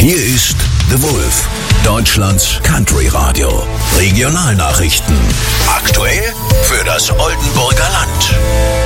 Hier ist The Wolf, Deutschlands Country Radio. Regionalnachrichten. Aktuell für das Oldenburger Land.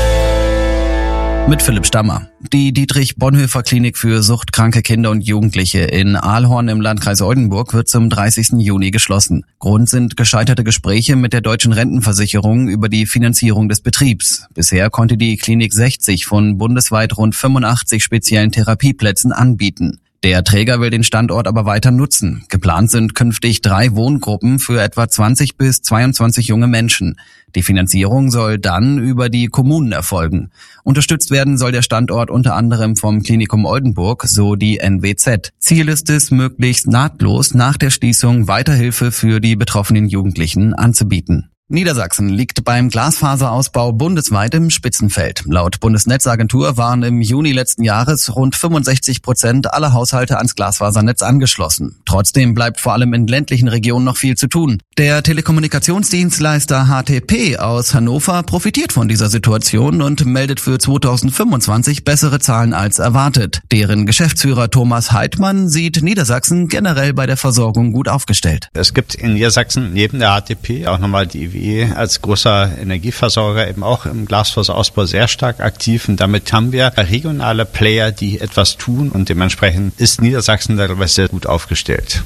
Mit Philipp Stammer. Die Dietrich-Bonhoeffer-Klinik für suchtkranke Kinder und Jugendliche in Ahlhorn im Landkreis Oldenburg wird zum 30. Juni geschlossen. Grund sind gescheiterte Gespräche mit der Deutschen Rentenversicherung über die Finanzierung des Betriebs. Bisher konnte die Klinik 60 von bundesweit rund 85 speziellen Therapieplätzen anbieten. Der Träger will den Standort aber weiter nutzen. Geplant sind künftig 3 Wohngruppen für etwa 20 bis 22 junge Menschen. Die Finanzierung soll dann über die Kommunen erfolgen. Unterstützt werden soll der Standort unter anderem vom Klinikum Oldenburg, so die NWZ. Ziel ist es, möglichst nahtlos nach der Schließung Weiterhilfe für die betroffenen Jugendlichen anzubieten. Niedersachsen liegt beim Glasfaserausbau bundesweit im Spitzenfeld. Laut Bundesnetzagentur waren im Juni letzten Jahres rund 65% aller Haushalte ans Glasfasernetz angeschlossen. Trotzdem bleibt vor allem in ländlichen Regionen noch viel zu tun. Der Telekommunikationsdienstleister HTP aus Hannover profitiert von dieser Situation und meldet für 2025 bessere Zahlen als erwartet. Deren Geschäftsführer Thomas Heidmann sieht Niedersachsen generell bei der Versorgung gut aufgestellt. Es gibt in Niedersachsen neben der HTP auch nochmal die EWE als großer Energieversorger eben auch im Glasfaserausbau sehr stark aktiv. Und damit haben wir regionale Player, die etwas tun, und dementsprechend ist Niedersachsen darüber sehr gut aufgestellt.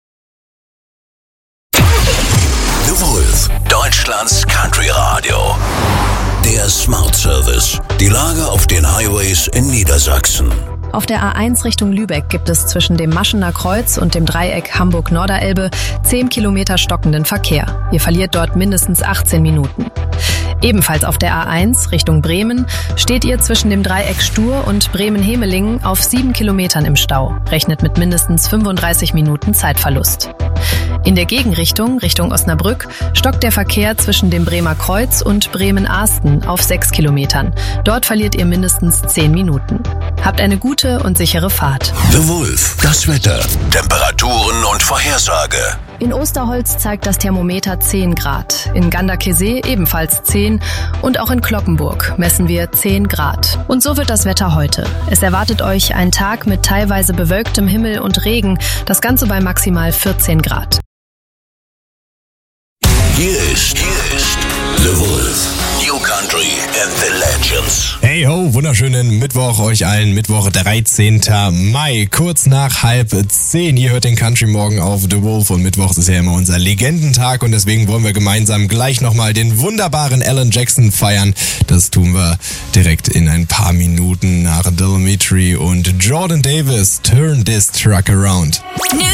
The Wolf, Deutschlands Country Radio. Der Smart Service. Die Lage auf den Highways in Niedersachsen. Auf der A1 Richtung Lübeck gibt es zwischen dem Maschener Kreuz und dem Dreieck Hamburg-Norderelbe 10 Kilometer stockenden Verkehr. Ihr verliert dort mindestens 18 Minuten. Ebenfalls auf der A1 Richtung Bremen steht ihr zwischen dem Dreieck Stur und Bremen-Hemelingen auf 7 Kilometern im Stau. Rechnet mit mindestens 35 Minuten Zeitverlust. In der Gegenrichtung, Richtung Osnabrück, stockt der Verkehr zwischen dem Bremer Kreuz und Bremen-Ahsten auf 6 Kilometern. Dort verliert ihr mindestens 10 Minuten. Habt eine gute und sichere Fahrt. The Wolf, das Wetter, Temperaturen und Vorhersage. In Osterholz zeigt das Thermometer 10 Grad. In Ganderkesee ebenfalls 10 und auch in Cloppenburg messen wir 10 Grad. Und so wird das Wetter heute. Es erwartet euch ein Tag mit teilweise bewölktem Himmel und Regen, das Ganze bei maximal 14 Grad. Hier ist The Wolf. New Country and the Legends. Hey ho, wunderschönen Mittwoch euch allen. Mittwoch, 13. Mai, kurz nach 9:30. Ihr hört den Country Morgen auf The Wolf und Mittwochs ist ja immer unser Legendentag und deswegen wollen wir gemeinsam gleich nochmal den wunderbaren Alan Jackson feiern. Das tun wir direkt in ein paar Minuten nach Del Mitri und Jordan Davis. Turn this truck around. New